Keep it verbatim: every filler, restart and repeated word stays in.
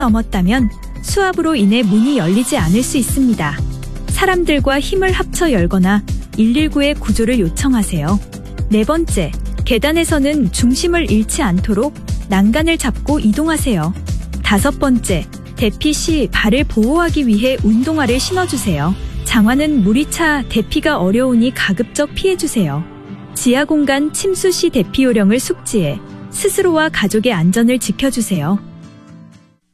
넘었다면 수압으로 인해 문이 열리지 않을 수 있습니다. 사람들과 힘을 합쳐 열거나 일일구에 구조를 요청하세요. 네 번째, 계단에서는 중심을 잃지 않도록 난간을 잡고 이동하세요. 다섯 번째, 대피 시 발을 보호하기 위해 운동화를 신어주세요. 장화는 물이 차 대피가 어려우니 가급적 피해주세요. 지하 공간 침수 시 대피 요령을 숙지해 스스로와 가족의 안전을 지켜주세요.